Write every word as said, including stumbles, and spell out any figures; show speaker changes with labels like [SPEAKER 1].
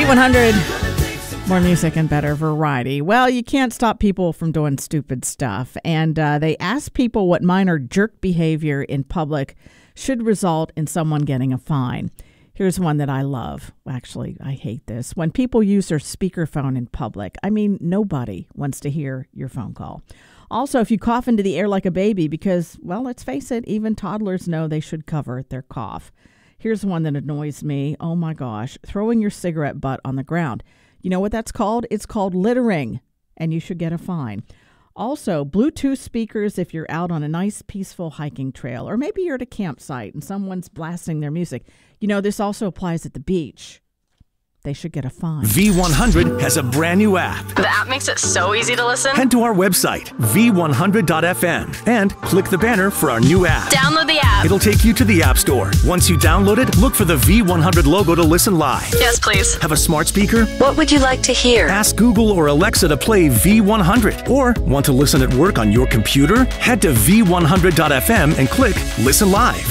[SPEAKER 1] one hundred, more music and better variety. Well, you can't stop people from doing stupid stuff. And uh, they ask people what minor jerk behavior in public should result in someone getting a fine. Here's one that I love. Actually, I hate this. When people use their speakerphone in public. I mean, nobody wants to hear your phone call. Also, if you cough into the air like a baby, because, well, let's face it, even toddlers know they should cover their cough. Here's one that annoys me. Oh, my gosh. Throwing your cigarette butt on the ground. You know what that's called? It's called littering, and you should get a fine. Also, Bluetooth speakers if you're out on a nice, peaceful hiking trail, or maybe you're at a campsite and someone's blasting their music. You know, this also applies at the beach. They should get a fine.
[SPEAKER 2] V one hundred has a brand new app.
[SPEAKER 3] The app makes it so easy to listen.
[SPEAKER 2] Head to our website, v one hundred dot f m, and click the banner for our new app.
[SPEAKER 3] Download the app.
[SPEAKER 2] It'll take you to the App Store. Once you download it, look for the V one hundred logo to listen live.
[SPEAKER 3] Yes, please.
[SPEAKER 2] Have a smart speaker?
[SPEAKER 4] What would you like to hear?
[SPEAKER 2] Ask Google or Alexa to play V one hundred. Or want to listen at work on your computer? Head to v one hundred dot f m and click Listen Live.